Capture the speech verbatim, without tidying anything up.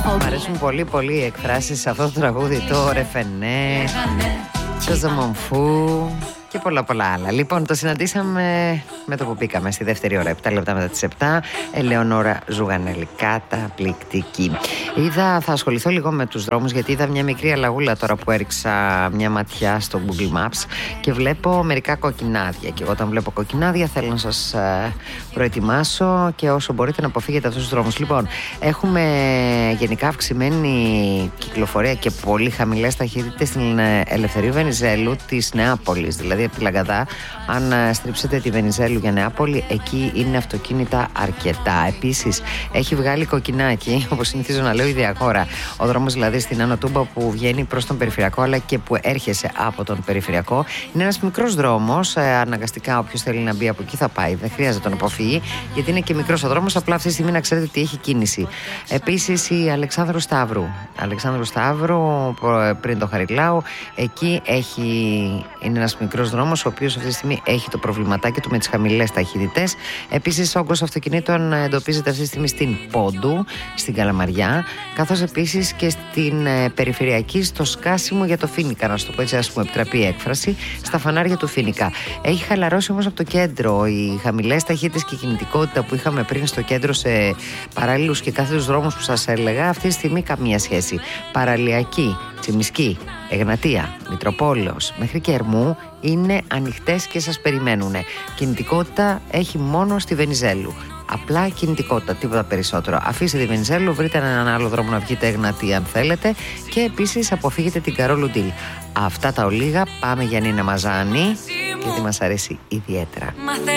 Μου αρέσουν πολύ πολύ οι εκφράσεις σε αυτό το τραγούδι. Το ρεφενέ, το ζαμομφού και πολλά πολλά άλλα. Λοιπόν, το συναντήσαμε με το που μπήκαμε στη δεύτερη ώρα, επτά λεπτά μετά τις επτά. Ελεονόρα Ζουγανέλη, καταπληκτική. Είδα, θα ασχοληθώ λίγο με τους δρόμους, γιατί είδα μια μικρή αλλαγούλα τώρα που έριξα μια ματιά στο Google Maps και βλέπω μερικά κοκκινάδια. Και εγώ όταν βλέπω κοκκινάδια θέλω να σας προετοιμάσω και όσο μπορείτε να αποφύγετε αυτούς τους δρόμους. Λοιπόν, έχουμε γενικά αυξημένη κυκλοφορία και πολύ χαμηλές ταχύτητες στην Ελευθερίου Βενιζέλου της Νεάπολης. Δηλαδή από τη Λαγκαδά, αν στρίψετε τη Βενιζέλου για Νεάπολη, εκεί είναι αυτοκίνητα αρκετά. Επίσης, έχει βγάλει κοκκινάκι, όπως συνηθίζω να λέω, η Διαγόρα. Ο δρόμος δηλαδή στην Άνω Τούμπα που βγαίνει προς τον Περιφερειακό, αλλά και που έρχεσαι από τον Περιφερειακό. Είναι ένας μικρός δρόμος. Ε, αναγκαστικά, όποιος θέλει να μπει από εκεί θα πάει. Δεν χρειάζεται να αποφύγει, γιατί είναι και μικρός ο δρόμος. Απλά αυτή τη στιγμή να ξέρετε ότι έχει κίνηση. Επίσης, η Αλεξάνδρου Σταύρου. Αλεξάνδρου Σταύρου, πριν το Χαριλάου, εκεί έχει, είναι ένας μικρός δρόμος, ο οποίος αυτή τη στιγμή έχει το προβληματάκι του με τις χαμηλές ταχύτητες. Επίσης, ο όγκος αυτοκινήτων εντοπίζεται αυτή τη στιγμή στην Πόντου, στην Καλαμαριά, καθώς επίσης και στην ε, Περιφερειακή, στο σκάσιμο για το Φοίνικα, να σου το πω έτσι, ας πούμε, επιτραπεί η έκφραση, στα φανάρια του Φοίνικα. Έχει χαλαρώσει όμως από το κέντρο. Οι χαμηλές ταχύτητες και η κινητικότητα που είχαμε πριν στο κέντρο σε παραλλήλους και κάθετους δρόμους που σας έλεγα, αυτή τη στιγμή καμία σχέση. Παραλιακή, Τσιμισκή, Εγνατία, Μητροπόλεως μέχρι και Ερμού είναι ανοιχτές και σας περιμένουν. Κινητικότητα έχει μόνο στη Βενιζέλου. Απλά κινητικότητα, τίποτα περισσότερο. Αφήστε τη Βενιζέλου, βρείτε έναν άλλο δρόμο να βγείτε Εγνατία αν θέλετε, και επίσης αποφύγετε την Καρόλου Ντίλ. Αυτά τα ολίγα. Πάμε για Νίνα Μαζάνη, γιατί μας αρέσει ιδιαίτερα.